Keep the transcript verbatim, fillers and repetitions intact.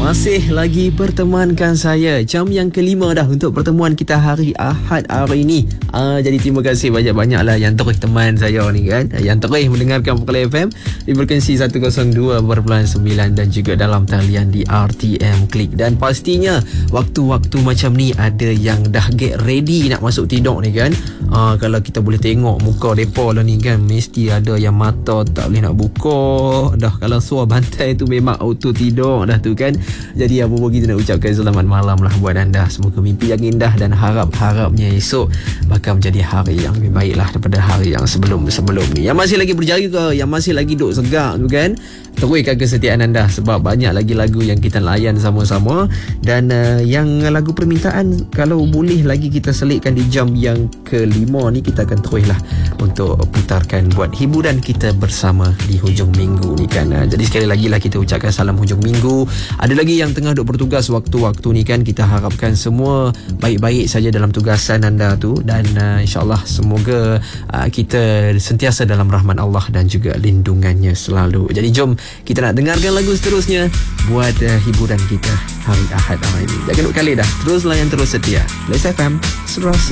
Masih lagi bertemankan saya. Jam yang kelima dah untuk pertemuan kita hari Ahad hari ini. Ah, jadi terima kasih banyak-banyaklah yang terus teman saya ni kan, yang terus mendengarkan Perkara F M di frekuensi seratus dua perpuluhan sembilan dan juga dalam talian di R T M Klik. Dan pastinya waktu-waktu macam ni ada yang dah get ready nak masuk tidur ni kan. Ah, kalau kita boleh tengok muka depa lah ni kan, mesti ada yang mata tak boleh nak buka dah. Kalau suar bantai tu memang auto tidur dah tu kan. Jadi apa-apa kita nak ucapkan selamat malam lah buat anda. Semoga mimpi yang indah dan harap-harapnya esok bakal menjadi hari yang lebih baik lah daripada hari yang sebelum-sebelum ni. Yang masih lagi berjaga, yang masih lagi duduk segak tu kan, teruskan kesetiaan anda sebab banyak lagi lagu yang kita layan sama-sama. Dan uh, yang lagu permintaan kalau boleh lagi kita selitkan di jam yang kelima ni, kita akan teruslah untuk putarkan buat hiburan kita bersama di hujung minggu ni kan. Uh, jadi sekali lagi lah kita ucapkan salam hujung minggu. Ada lagi yang tengah duk bertugas waktu-waktu ni kan, kita harapkan semua baik-baik saja dalam tugasan anda tu. Dan uh, insyaAllah semoga uh, kita sentiasa dalam rahmat Allah dan juga lindungannya selalu. Jadi jom kita nak dengarkan lagu seterusnya buat uh, hiburan kita hari Ahad hari ini. Jangan duk kali dah. Terus layan, terus setia Blaze F M, Serasi.